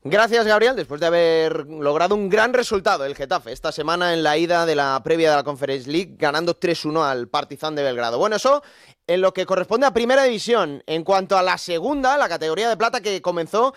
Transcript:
Gracias, Gabriel, después de haber logrado un gran resultado el Getafe esta semana en la ida de la previa de la Conference League, ganando 3-1 al Partizan de Belgrado. Bueno, eso en lo que corresponde a Primera División. En cuanto a la segunda, la categoría de plata que comenzó